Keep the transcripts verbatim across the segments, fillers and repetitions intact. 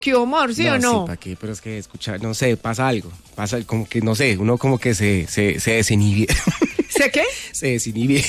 ¿Qué humor, sí no, o no? Sí, ¿para qué? Pero es que escuchar, no sé, pasa algo. Pasa como que, no sé, uno como que se, se, se desinhibe. ¿Sé qué? Se desinhibe.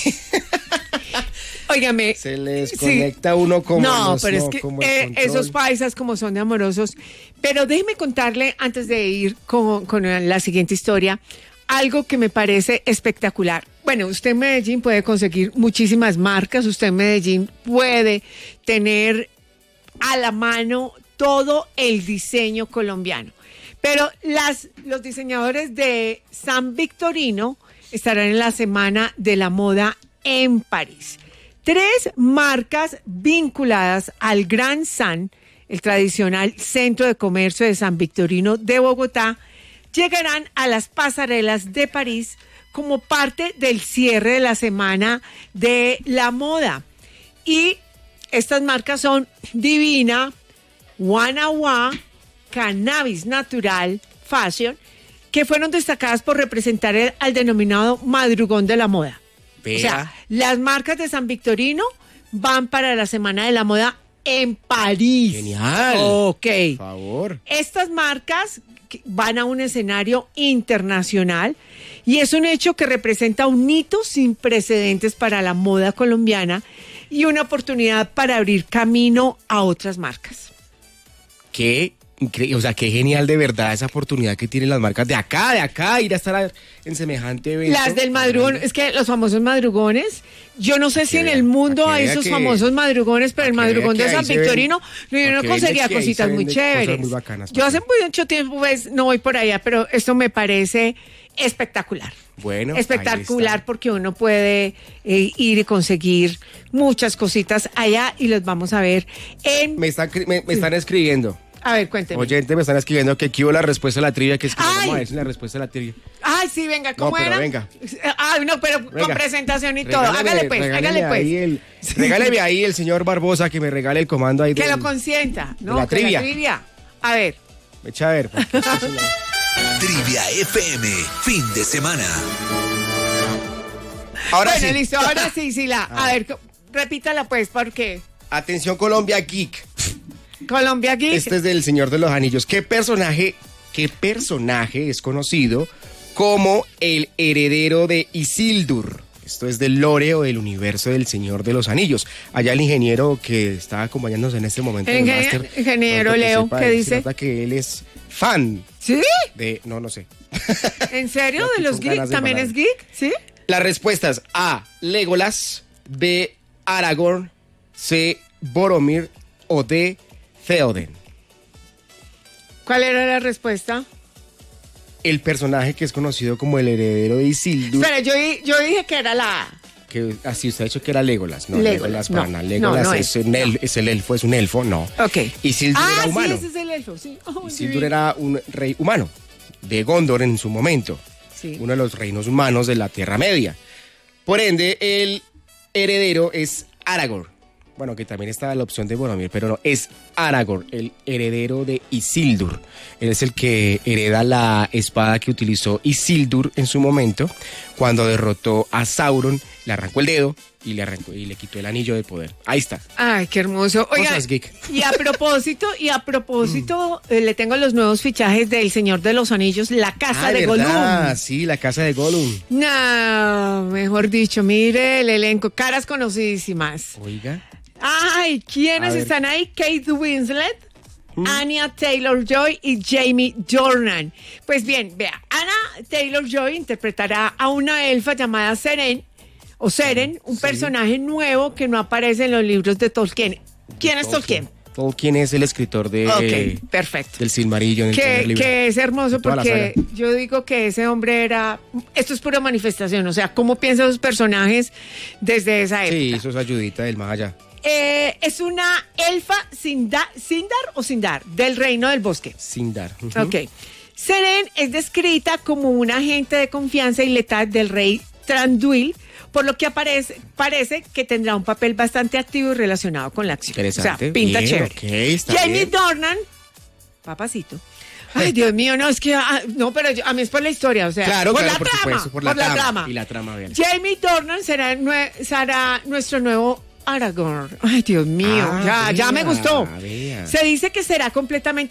Óigame. Se le desconecta sí. uno como No, los, pero no, es que como el eh, esos paisas como son de amorosos. Pero déjeme contarle, antes de ir con, con la siguiente historia, algo que me parece espectacular. Bueno, usted en Medellín puede conseguir muchísimas marcas, usted en Medellín puede tener a la mano todo el diseño colombiano. Pero las, los diseñadores de San Victorino estarán en la Semana de la Moda en París. Tres marcas vinculadas al Gran San, el tradicional centro de comercio de San Victorino de Bogotá, llegarán a las pasarelas de París como parte del cierre de la Semana de la Moda. Y estas marcas son Divina, Guanaguá, Cannabis Natural, Fashion, que fueron destacadas por representar el, al denominado madrugón de la moda. Vea. O sea, las marcas de San Victorino van para la Semana de la Moda en París. Genial. Ok. Por favor. Estas marcas van a un escenario internacional y es un hecho que representa un hito sin precedentes para la moda colombiana y una oportunidad para abrir camino a otras marcas. Qué increíble, o sea, qué genial de verdad esa oportunidad que tienen las marcas de acá, de acá, ir a estar en semejante evento. Las del madrugón, es que los famosos madrugones, yo no sé si en el mundo hay esos famosos madrugones, pero el madrugón de San Victorino, yo no conseguía cositas muy chéveres. Muy bacanas, yo hace mucho tiempo pues no voy por allá, pero esto me parece espectacular. Bueno, espectacular porque uno puede eh, ir y conseguir muchas cositas allá y los vamos a ver en... Me están, me, me están escribiendo. A ver, cuénteme. Oyente, me están escribiendo que aquí hubo la respuesta a la trivia, que es que vamos a ver si la respuesta a la trivia. Ay, sí, venga, ¿cómo no, pero era? venga. Ay, no, pero venga. Con presentación y regáleme, todo. Hágale pues, hágale pues. Ahí el, sí. Regáleme ahí el señor Barbosa que me regale el comando ahí. Que del, lo consienta, ¿no? De la trivia. La trivia. A ver. Me echa a ver. Trivia F M, fin de semana. Ahora bueno, sí. listo, ahora sí, sí, la. A, a ver, repítala pues, ¿por qué? Atención, Colombia Geek. Colombia Geek. Este es del Señor de los Anillos. ¿Qué personaje, qué personaje es conocido como el heredero de Isildur? Esto es del lore o del universo del Señor de los Anillos. Allá el ingeniero que está acompañándonos en este momento. El en ingeniero, máster, ingeniero Leo, ¿qué dice? Nota que él es fan. ¿Sí? De, no, no sé. ¿En serio? ¿De los geeks? ¿También es geek? ¿Sí? Las respuestas: A, Legolas, B, Aragorn, C, Boromir o D, Theoden. ¿Cuál era la respuesta? El personaje que es conocido como el heredero de Isildur. Espera, yo, yo dije que era la A. Que así usted ha dicho que era Legolas. No, Legolas, Legolas no, para nada. Legolas no, no es, es, un el, no. es el elfo, es un elfo, no. Ok. Isildur ah, era humano. sí, ese es el elfo, sí. Oh, Isildur sí. era un rey humano de Gondor en su momento. Sí. Uno de los reinos humanos de la Tierra Media. Por ende, el heredero es Aragorn. Bueno, que también está la opción de Boromir, pero no, es Aragorn, el heredero de Isildur. Él es el que hereda la espada que utilizó Isildur en su momento, cuando derrotó a Sauron, le arrancó el dedo y le arrancó y le quitó el anillo de poder. Ahí está. Ay, qué hermoso. Oiga, Cosas geek. y a propósito, y a propósito, mm. eh, le tengo los nuevos fichajes del Señor de los Anillos, la casa ah, de ¿verdad? Gollum. Ah, sí, la casa de Gollum. No, mejor dicho, mire el elenco, caras conocidísimas. Oiga. Ay, ¿quiénes están ahí? Kate Winslet, ¿Mm? Anya Taylor-Joy y Jamie Dornan. Pues bien, vea, Anya Taylor-Joy interpretará a una elfa llamada Seren, o Seren, un sí. personaje nuevo que no aparece en los libros de Tolkien. ¿Quién es Tolkien? Tolkien es el escritor de okay, perfecto. del Silmarillion. En que, el libro. que es hermoso porque yo digo que ese hombre era... Esto es pura manifestación, o sea, cómo piensan los personajes desde esa época. Sí, eso es ayudita del más allá. Eh, es una elfa Sindar, Sindar o Sindar, del Reino del Bosque. Sindar. Uh-huh. Ok. Seren es descrita como una agente de confianza y letal del rey Thranduil, por lo que aparece, parece que tendrá un papel bastante activo y relacionado con la acción. Interesante. O sea, pinta bien, chévere. Okay, está Jamie bien. Dornan, papacito. Ay, Dios mío, no, es que, ah, no, pero yo, a mí es por la historia, o sea, claro, por, claro, la por trama, supuesto, por la, por la trama, trama. Y la trama, bien. Jamie Dornan será, nue- será nuestro nuevo Aragorn. Ay, Dios mío, Ah, ya, ya me vea, gustó. vea. Se dice que será completamente